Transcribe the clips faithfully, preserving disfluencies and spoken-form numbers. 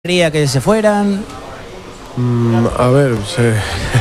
que se fueran. Mm, a ver, se,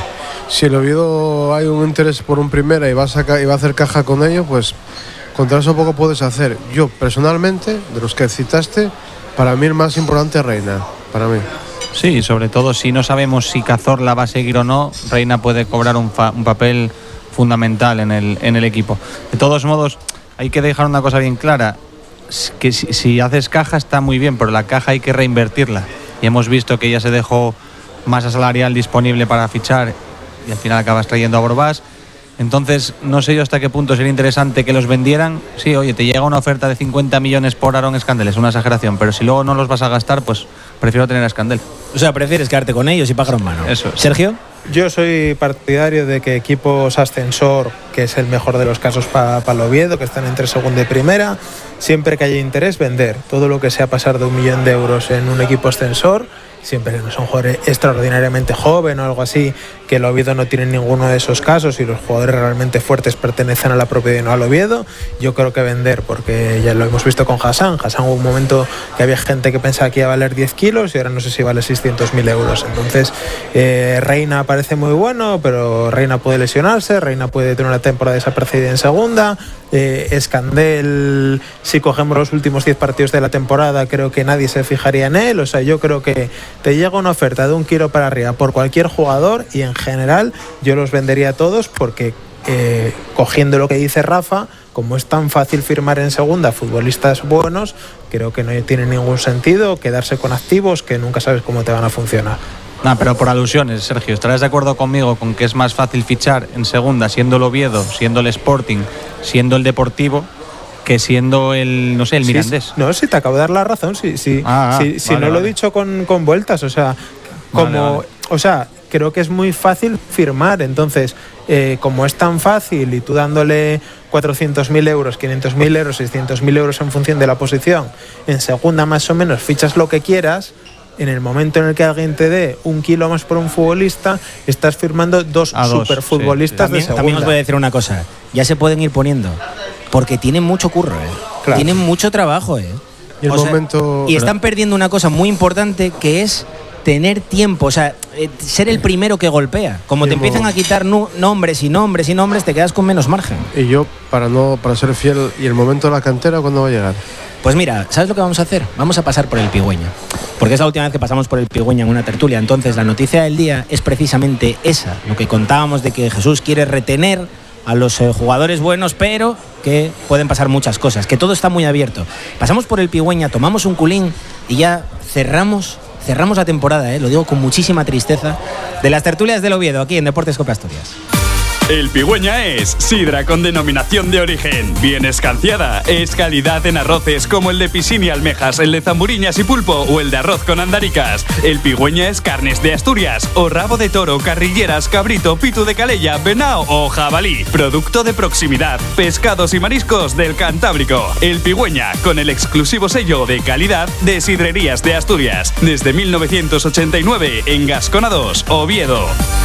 si el Oviedo hay un interés por un primera y va a sacar y va a hacer caja con ello, pues contra eso poco puedes hacer. Yo personalmente, de los que citaste, para mí el más importante es Reina, para mí. Sí, sobre todo si no sabemos si Cazorla va a seguir o no, Reina puede cobrar un, fa- un papel fundamental en el, en el equipo. De todos modos, hay que dejar una cosa bien clara, que si, si haces caja está muy bien, pero la caja hay que reinvertirla. Y hemos visto que ya se dejó masa salarial disponible para fichar y al final acabas trayendo a Borbás. Entonces, no sé yo hasta qué punto sería interesante que los vendieran. Sí, oye, te llega una oferta de cincuenta millones por Aaron Scandell, es una exageración, pero si luego no los vas a gastar, pues prefiero tener a Scandell. O sea, prefieres quedarte con ellos y pájaro en mano. Eso es. Sergio. Yo soy partidario de que equipos ascensor, que es el mejor de los casos para pa el Oviedo, que están entre segunda y primera, siempre que haya interés, vender. Todo lo que sea pasar de un millón de euros en un equipo ascensor, siempre que no son jugadores extraordinariamente joven o algo así, que el Oviedo no tiene ninguno de esos casos y los jugadores realmente fuertes pertenecen a la propiedad y no al Oviedo, yo creo que vender, porque ya lo hemos visto con Hassan. Hassan hubo un momento que había gente que pensaba que iba a valer diez kilos y ahora no sé si vale seiscientos mil euros. Entonces, eh, Reina parece muy bueno, pero Reina puede lesionarse, Reina puede tener una temporada desapercibida en segunda. Eh, Scandell, si cogemos los últimos diez partidos de la temporada, creo que nadie se fijaría en él. O sea, yo creo que te llega una oferta de un kilo para arriba por cualquier jugador y en general yo los vendería a todos porque eh, cogiendo lo que dice Rafa, como es tan fácil firmar en segunda futbolistas buenos, creo que no tiene ningún sentido quedarse con activos que nunca sabes cómo te van a funcionar. No, pero por alusiones, Sergio, ¿estarás de acuerdo conmigo con que es más fácil fichar en segunda siendo el Oviedo, siendo el Sporting, siendo el Deportivo, que siendo el, no sé, el Mirandés? Sí, no, sí, te acabo de dar la razón, sí, sí, ah, sí, ah, sí vale, no vale. lo he dicho con, con vueltas, o sea, como, Vale, vale. o sea, creo que es muy fácil firmar, entonces, eh, como es tan fácil y tú dándole cuatrocientos mil euros, quinientos mil euros, seiscientos mil euros en función de la posición, en segunda más o menos fichas lo que quieras. En el momento en el que alguien te dé un kilo más por un futbolista, estás firmando dos A dos, superfutbolistas sí, de También, segunda. también os voy a decir una cosa. Ya se pueden ir poniendo. Porque tienen mucho curro, ¿eh? Claro. Tienen mucho trabajo, ¿eh? Y el O sea, momento... y están perdiendo una cosa muy importante que es tener tiempo, o sea, eh, ser el primero que golpea. Como te Y el empiezan mo- a quitar nu- nombres y nombres y nombres, te quedas con menos margen. Y yo, para no para ser fiel, ¿y el momento de la cantera cuándo va a llegar? Pues mira, ¿sabes lo que vamos a hacer? Vamos a pasar por el Pigüeña. Porque es la última vez que pasamos por el Pigüeña en una tertulia. Entonces, la noticia del día es precisamente esa. Lo que contábamos de que Jesús quiere retener a los eh, jugadores buenos, pero que pueden pasar muchas cosas. Que todo está muy abierto. Pasamos por el Pigüeña, tomamos un culín y ya cerramos, cerramos la temporada, ¿eh? Lo digo con muchísima tristeza, de las tertulias del Oviedo, aquí en Deportes Cope Asturias. El Pigüeña es sidra con denominación de origen, bien escanciada, es calidad en arroces como el de piscina y almejas, el de zamburiñas y pulpo o el de arroz con andaricas. El Pigüeña es carnes de Asturias o rabo de toro, carrilleras, cabrito, pitu de calella, venao o jabalí. Producto de proximidad, pescados y mariscos del Cantábrico. El Pigüeña, con el exclusivo sello de calidad de Sidrerías de Asturias. Desde mil novecientos ochenta y nueve en Gascona dos, Oviedo.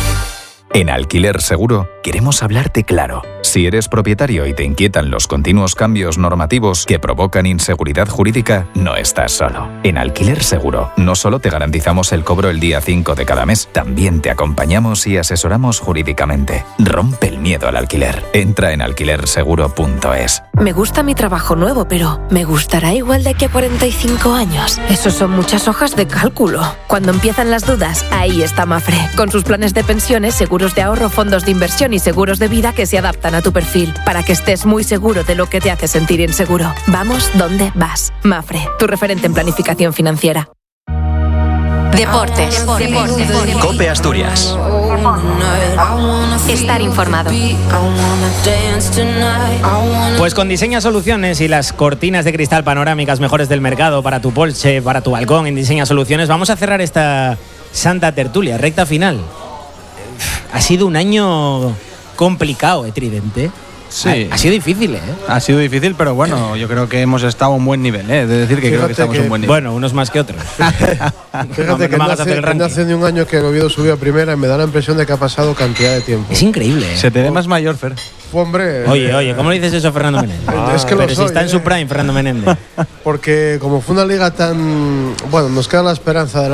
En Alquiler Seguro queremos hablarte claro. Si eres propietario y te inquietan los continuos cambios normativos que provocan inseguridad jurídica, no estás solo. En Alquiler Seguro no solo te garantizamos el cobro el día cinco de cada mes, también te acompañamos y asesoramos jurídicamente. Rompe el miedo al alquiler. Entra en alquiler seguro punto es. Me gusta mi trabajo nuevo, pero ¿me gustará igual de aquí a cuarenta y cinco años? Esos son muchas hojas de cálculo. Cuando empiezan las dudas, ahí está Mafre, con sus planes de pensiones, seguros de ahorro, fondos de inversión y seguros de vida que se adaptan a tu perfil, para que estés muy seguro de lo que te hace sentir inseguro. Vamos donde vas. Mafre, tu referente en planificación financiera. Deportes. Deportes. Cope Asturias. Estar informado. Pues con Diseña Soluciones y las cortinas de cristal panorámicas mejores del mercado para tu Porsche, para tu balcón en Diseña Soluciones, vamos a cerrar esta santa tertulia, recta final. Ha sido un año complicado, eh, Tridente. Sí. Ha, ha sido difícil, ¿eh? Ha sido difícil, pero bueno, yo creo que hemos estado a un buen nivel, ¿eh? De decir que Fíjate creo que estamos que- a un buen nivel. Bueno, unos más que otros. Fíjate No, que no me no hagas hacer hace, el que no ranking. hace ni un año que el Oviedo subió a primera y me da la impresión de que ha pasado cantidad de tiempo. Es increíble, ¿eh? Se te ve más mayor, Fer. Hombre, Oye, oye, ¿cómo le dices eso a Fernando Menéndez? Es que lo Pero si soy, está en ¿eh? su prime, Fernando Menéndez. porque como fue una liga tan… Bueno, nos queda la esperanza de la